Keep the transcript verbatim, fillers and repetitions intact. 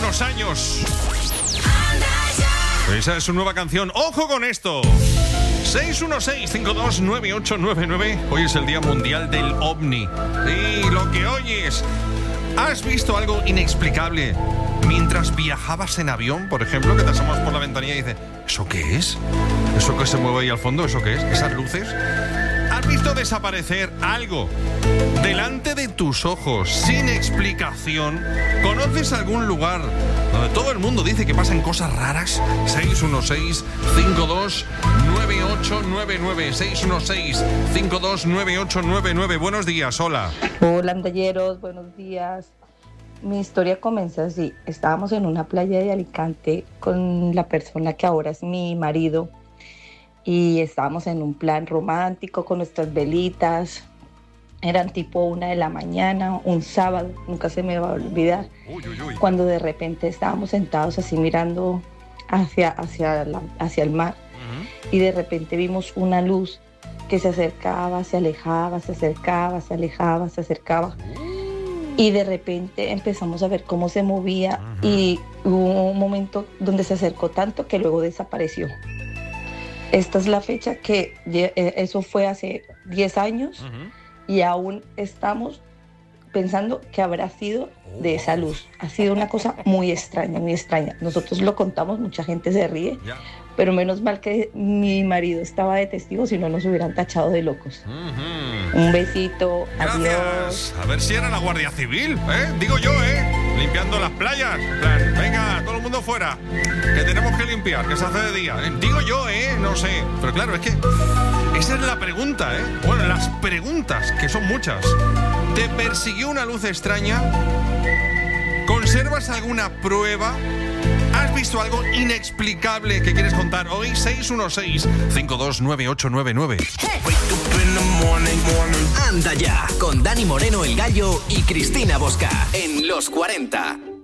unos años. Esa es su nueva canción. ¡Ojo con esto! seis uno seis, cinco dos nueve ocho nueve nueve. Hoy es el Día Mundial del OVNI. Sí, lo que oyes. ¿Has visto algo inexplicable mientras viajabas en avión, por ejemplo, que te asomas por la ventanilla y dices, ¿eso qué es? ¿Eso que se mueve ahí al fondo? ¿Eso qué es? ¿Esas luces? ¿Has visto desaparecer algo delante de tus ojos sin explicación? ¿Conoces algún lugar donde todo el mundo dice que pasan cosas raras? seis uno seis, cinco dos nueve ocho nueve nueve. seis uno seis, cinco dos nueve ocho nueve nueve. Buenos días, hola. Hola, andalleros, buenos días. Mi historia comienza así. Estábamos en una playa de Alicante con la persona que ahora es mi marido y estábamos en un plan romántico con nuestras velitas. Eran tipo una de la mañana, un sábado, nunca se me va a olvidar. Uy, uy, uy. Cuando de repente estábamos sentados así mirando hacia, hacia, la, hacia el mar. Uh-huh. Y de repente vimos una luz que se acercaba, se alejaba, se acercaba, se alejaba, se acercaba. Y de repente empezamos a ver cómo se movía. Uh-huh. Y hubo un momento donde se acercó tanto que luego desapareció. Esta es la fecha que eso fue hace diez años. Uh-huh. Y aún estamos pensando que habrá sido de esa luz. Ha sido una cosa muy extraña, muy extraña. Nosotros lo contamos, mucha gente se ríe, yeah. Pero menos mal que mi marido estaba de testigo, si no nos hubieran tachado de locos. Uh-huh. Un besito, gracias. Adiós. A ver si era la Guardia Civil, ¿eh? Digo yo, ¿eh? Limpiando las playas. Plan, venga, todo el mundo fuera, que tenemos que limpiar, que se hace de día. Digo yo, ¿eh? No sé. Pero claro, es que esa es la pregunta, ¿eh? Bueno, las preguntas, que son muchas. ¿Te persiguió una luz extraña? ¿Conservas alguna prueba? ¿Has visto algo inexplicable que quieres contar hoy? seis uno seis, cinco dos nueve ocho nueve nueve. Anda ya, con Dani Moreno, el Gallo, y Cristina Bosca en Los cuarenta.